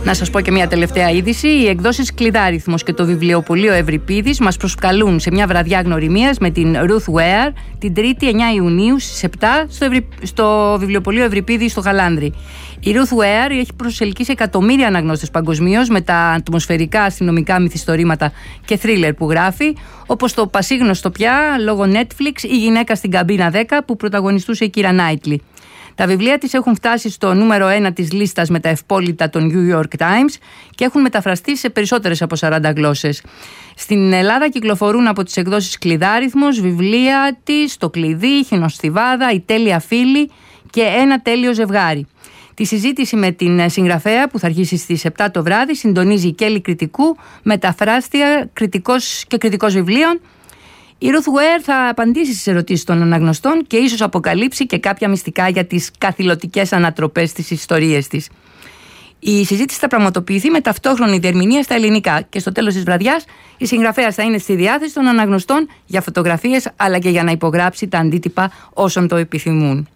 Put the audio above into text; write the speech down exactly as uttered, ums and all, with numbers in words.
Να σας πω και μια τελευταία είδηση. Οι εκδόσεις Κλειδάριθμος και το βιβλιοπωλείο Ευρυπίδης μας προσκαλούν σε μια βραδιά γνωριμίας με την Ruth Ware την Τρίτη εννέα Ιουνίου στις επτά στο, Ευρυ... στο βιβλιοπωλείο Ευρυπίδη στο Χαλάνδρη. Η Ruth Ware έχει προσελκύσει εκατομμύρια αναγνώστες παγκοσμίως με τα ατμοσφαιρικά αστυνομικά μυθιστορήματα και θρίλερ που γράφει, όπως το πασίγνωστο πια λόγω Netflix Η γυναίκα στην καμπίνα δέκα που πρωταγωνιστούσε η Κίρα Νάιτλι. Τα βιβλία της έχουν φτάσει στο νούμερο ένα της λίστας με τα ευπόλυτα των New York Times και έχουν μεταφραστεί σε περισσότερες από σαράντα γλώσσες. Στην Ελλάδα κυκλοφορούν από τις εκδόσεις Κλειδάριθμος βιβλία της Το κλειδί, Χιονοστιβάδα, Η τέλεια φίλη και Ένα τέλειο ζευγάρι. Τη συζήτηση με την συγγραφέα που θα αρχίσει στις επτά το βράδυ συντονίζει η Κέλλη Κριτικού, μεταφράστρια κριτικός και κριτικός βιβλίων. Η Ruth Ware θα απαντήσει στις ερωτήσεις των αναγνωστών και ίσως αποκαλύψει και κάποια μυστικά για τις καθηλωτικές ανατροπές στις ιστορίες της. Η συζήτηση θα πραγματοποιηθεί με ταυτόχρονη διερμηνία στα ελληνικά και στο τέλος της βραδιάς η συγγραφέας θα είναι στη διάθεση των αναγνωστών για φωτογραφίες αλλά και για να υπογράψει τα αντίτυπα όσων το επιθυμούν.